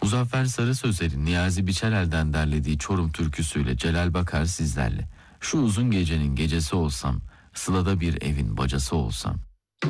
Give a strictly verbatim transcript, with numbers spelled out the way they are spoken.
Muzaffer Sarı Sözer'in Niyazi Biçerel'den derlediği Çorum türküsüyle Celal Bakar sizlerle. Şu uzun gecenin gecesi olsam, Sıla'da bir evin bacası olsam.